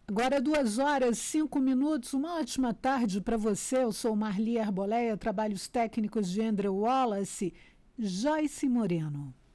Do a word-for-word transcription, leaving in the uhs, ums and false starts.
Agora duas horas, cinco minutos, uma ótima tarde para você. Eu sou Marli Arboleia, trabalhos técnicos de Andrew Wallace, Joyce Moreno.